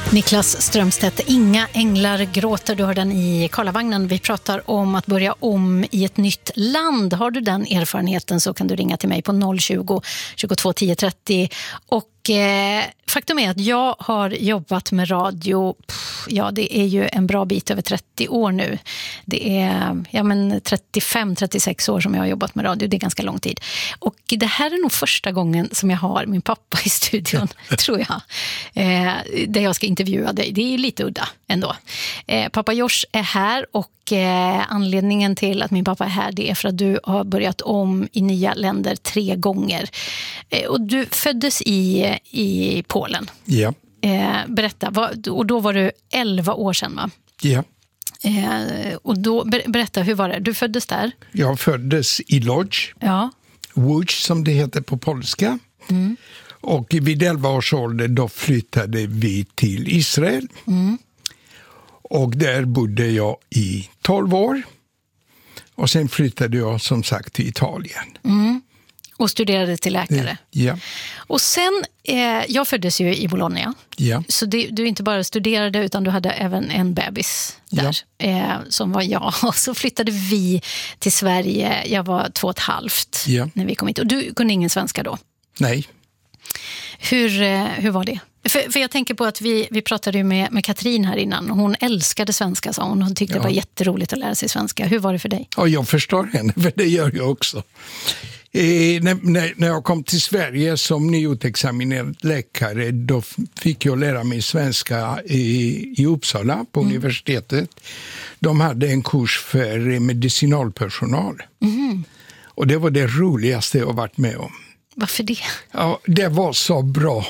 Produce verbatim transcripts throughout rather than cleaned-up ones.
Niklas Strömstedt, Inga änglar gråter, du hör den i Karlavagnen. Vi pratar om att börja om i ett nytt land. Har du den erfarenheten så kan du ringa till mig på noll tjugo, tjugotvå tio trettio. Och eh, faktum är att jag har jobbat med radio, pff, ja det är ju en bra bit över trettio år nu. Det är ja, men trettiofem trettiosex år som jag har jobbat med radio, det är ganska lång tid. Och det här är nog första gången som jag har min pappa i studion, tror jag. Eh, där jag ska intervjua dig. Det är lite udda ändå. Eh, pappa Josh är här och eh, anledningen till att min pappa är här det är för att du har börjat om i nya länder tre gånger. Eh, och du föddes i, i Polen. Ja. Eh, berätta, vad, och då var du elva år sedan va? Ja. Eh, och då, ber, berätta, hur var det? Du föddes där? Jag föddes i Lodz. Ja. Łódź som det heter på polska. Mm. Och vid elva års ålder då flyttade vi till Israel. Mm. Och där bodde jag i tolv år. Och sen flyttade jag som sagt till Italien. Mm. Och studerade till läkare. Ja. Och sen, eh, jag föddes ju i Bologna. Ja. Så det, du inte bara studerade utan du hade även en bebis där. Ja. Eh, som var jag. Och så flyttade vi till Sverige. Jag var två och ett halvt ja. när vi kom hit. Och du kunde ingen svenska då? Nej. Hur, eh, hur var det? För, för jag tänker på att vi, vi pratade ju med, med Katrin här innan. Hon älskade svenska, sa hon. Hon tyckte ja. det var jätteroligt att lära sig svenska. Hur var det för dig? Ja, jag förstår henne, för det gör jag också. Eh, när, när, när jag kom till Sverige som nyutexaminerad läkare då fick jag lära mig svenska i, i Uppsala på mm. universitetet. De hade en kurs för medicinalpersonal. Mm. Och det var det roligaste jag varit med om. Varför det? Ja, det var så bra.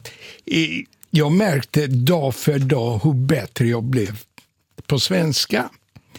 Jag märkte dag för dag hur bättre jag blev på svenska.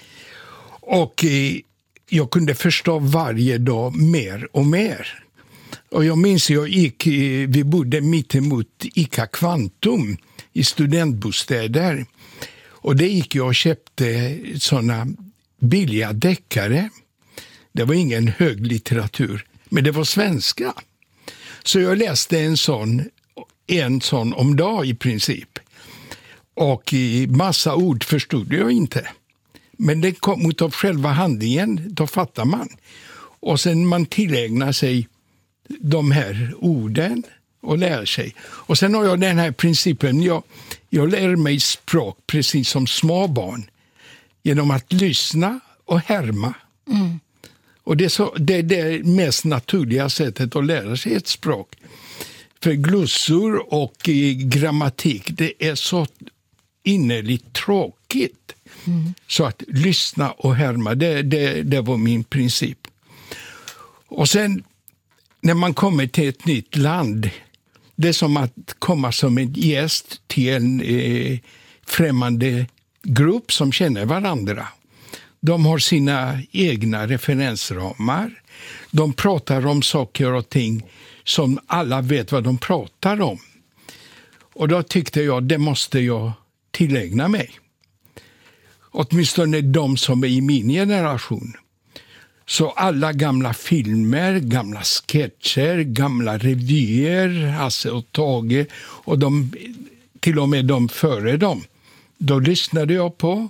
Och jag kunde förstå varje dag mer och mer. Och jag minns jag gick, vi bodde mitt emot ICA Kvantum i studentbostäder. Och det gick jag och köpte såna billiga deckare. Det var ingen hög litteratur, men det var svenska. Så jag läste en sån, en sån om dag i princip. Och i massa ord förstod jag inte. Men det kom ut av själva handlingen, då fattar man. Och sen man tillägnar sig de här orden och lär sig. Och sen har jag den här principen, jag, jag lär mig språk precis som små barn. Genom att lyssna och härma. Mm. Och det är, så, det är det mest naturliga sättet att lära sig ett språk. För glossor och grammatik, det är så innerligt tråkigt. Mm. Så att lyssna och härma, det, det, det var min princip. Och sen när man kommer till ett nytt land, det är som att komma som en gäst till en eh, främmande grupp som känner varandra. De har sina egna referensramar. De pratar om saker och ting som alla vet vad de pratar om. Och då tyckte jag, det måste jag tillägna mig. Åtminstone de som är i min generation. Så alla gamla filmer, gamla sketcher, gamla revyer, Hasse och Tage och de, till och med de före dem. Då lyssnade jag på.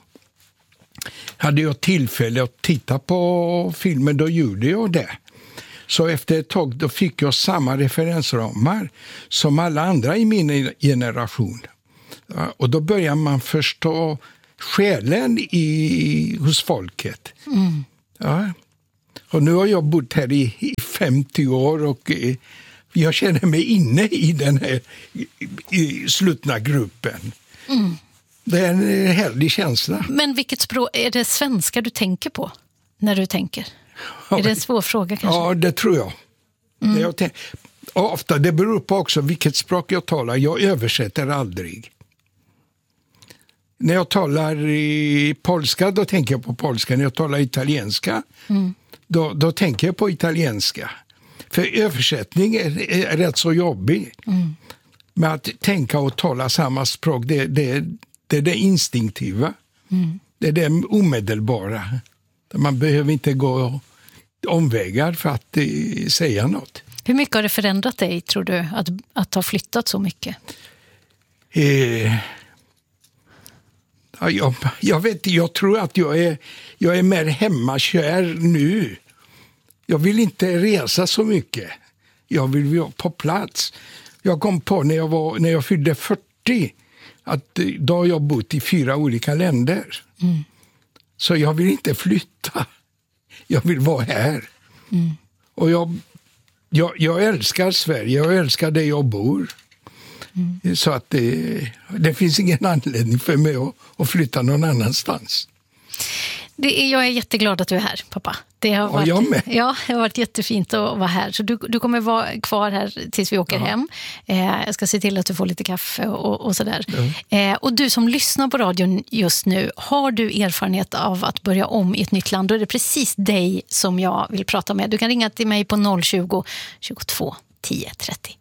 Hade jag tillfälle att titta på filmen, då gjorde jag det. Så efter ett tag då fick jag samma referensramar som alla andra i min generation. Ja, och då börjar man förstå själen i, hos folket. Mm. Ja. Och nu har jag bott här i, i femtio år och eh, jag känner mig inne i den här i, i slutna gruppen. Mm. Det är en härlig känsla. Men vilket språk, är det svenska du tänker på när du tänker? Ja, är det en svår fråga kanske? Ja, det tror jag. Mm. Det jag tänk- och ofta, det beror på också vilket språk jag talar. Jag översätter aldrig. När jag talar i polska, då tänker jag på polska. När jag talar italienska, mm. då, då tänker jag på italienska. För översättning är, är rätt så jobbig. Mm. Men att tänka och tala samma språk, det, det, det är det instinktiva. Mm. Det är det omedelbara. Man behöver inte gå omvägar för att uh, säga något. Hur mycket har det förändrat dig, tror du, att, att ha flyttat så mycket? Eh, Ja, jag, jag vet jag tror att jag är, jag är mer hemmakär nu. Jag vill inte resa så mycket. Jag vill vara på plats. Jag kom på när jag, var, när jag fyllde fyrtio att då har jag bott i fyra olika länder. Mm. Så jag vill inte flytta. Jag vill vara här. Mm. Och jag, jag, jag älskar Sverige. Jag älskar där jag bor. Mm. Så att det, det finns ingen anledning för mig att, att flytta någon annanstans. Det är, jag är jätteglad att du är här, pappa. Det har varit, ja, jag med. Ja, det har varit jättefint att vara här. Så du, du kommer vara kvar här tills vi åker ja. hem. Eh, jag ska se till att du får lite kaffe och, och sådär. Ja. Eh, och du som lyssnar på radion just nu, har du erfarenhet av att börja om i ett nytt land? Då är det precis dig som jag vill prata med. Du kan ringa till mig på noll tjugo, tjugotvå, tio trettio.